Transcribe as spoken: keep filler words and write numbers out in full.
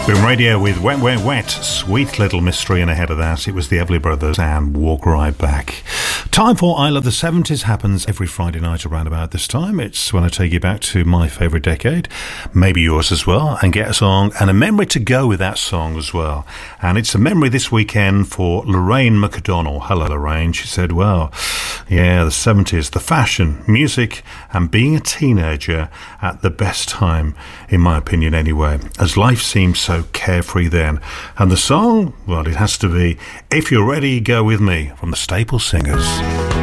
Boom Radio with Wet, Wet, Wet. Sweet little mystery, and ahead of that, it was the Everly Brothers and Walk Right Back. Time for I Love the seventies happens every Friday night around about this time. It's when I take you back to my favourite decade, maybe yours as well, and get a song and a memory to go with that song as well. And it's a memory this weekend for Lorraine McDonnell. Hello, Lorraine. She said, well, yeah, the seventies, the fashion, music, and being a teenager at the best time, in my opinion anyway, as life seemed so carefree then. And the song, well, it has to be If You're Ready, Go With Me from the Staple Singers.